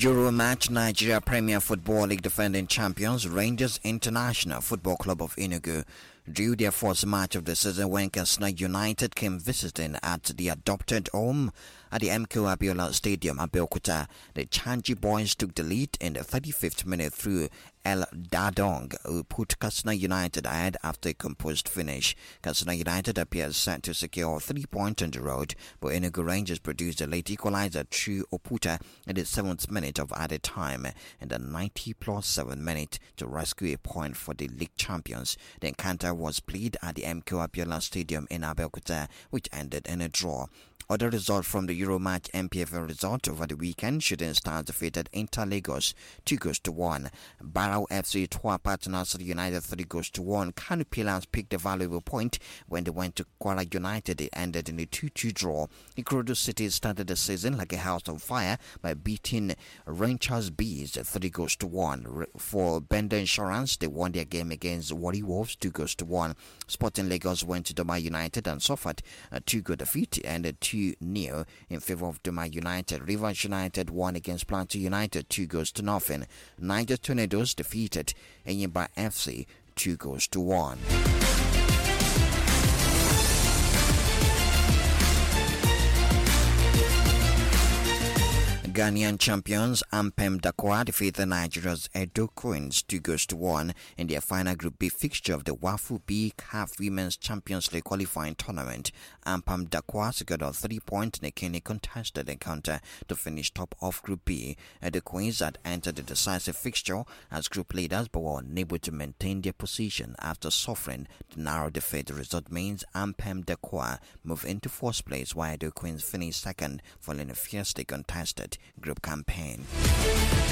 Euro match. Nigeria Premier Football League defending champions Rangers International Football Club of Enugu drew their first match of the season when Katsina United came visiting at the adopted home at the MKO Abiola Stadium, Abeokuta. The Changi boys took the lead in the 35th minute through El Dadong, who put Katsina United ahead after a composed finish. Katsina United appears set to secure 3 points on the road, but Enugu Rangers produced a late equalizer through Oputa in the 7th minute of added time and the 90+7 minute to rescue a point for the league champions. The encounter was played at the MKO Abiola Stadium in Abeokuta, which ended in a draw. Other result from the Euro match MPFL result over the weekend: Shooting Stars defeated Inter Lagos 2-1. Barrow FC tore apart Nasri United 3-1. Kano Pillars picked a valuable point when they went to Kwara United. It ended in a 2-2 draw. Ikorodu City started the season like a house on fire by beating Rangers Bees 3-1. For Bender Insurance, they won their game against Warri Wolves 2-1. Sporting Lagos went to Doma United and suffered a 2-goal defeat and a 2-0 in favor of Doma United. Rivers United won against Plateau United 2-0. Niger Tornadoes defeated Enyimba FC 2-1. Ghanaian champions Ampem Dakwa defeated Nigeria's Edo Queens 2-1 in their final Group B fixture of the WAFU B CAF Women's Champions League qualifying tournament. Ampem Dakwa secured a 3-point in a keenly contested encounter to finish top of Group B. Edo Queens had entered the decisive fixture as group leaders but were unable to maintain their position after suffering the narrow defeat. The result means Ampem Dakwa move into first place while Edo Queens finished second following a fiercely contested group campaign.